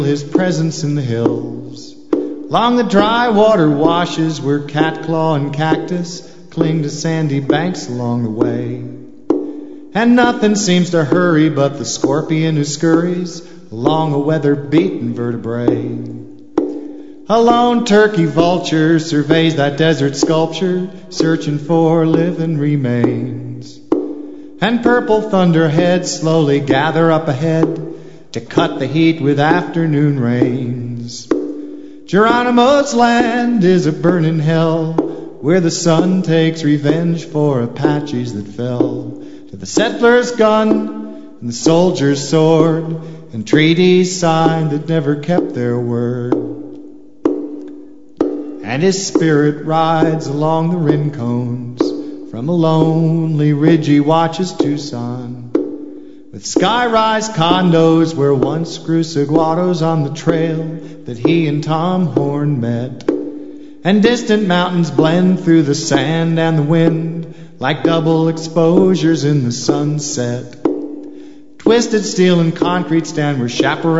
his presence in the hills. Along the dry water washes where catclaw and cactus cling to sandy banks along the way. And nothing seems to hurry but the scorpion who scurries along a weather-beaten vertebrae. A lone turkey vulture surveys that desert sculpture, searching for living remains. And purple thunderheads slowly gather up ahead to cut the heat with afternoon rains. Geronimo's land is a burning hell, where the sun takes revenge for Apaches that fell to the settler's gun and the soldier's sword, and treaties signed that never kept their word. And his spirit rides along the rincones, from a lonely ridge he watches Tucson, with sky-rise condos where once grew saguaros on the trail that he and Tom Horn met. And distant mountains blend through the sand and the wind like double exposures in the sunset. Twisted steel and concrete stand where chaparral